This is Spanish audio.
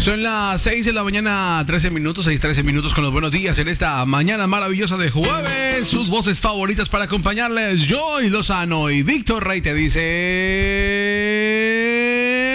Son las 6 de la mañana, 13 minutos, 6:13 minutos con los buenos días en esta mañana maravillosa de jueves. Sus voces favoritas para acompañarles, Joy Lozano y Víctor Rey te dice...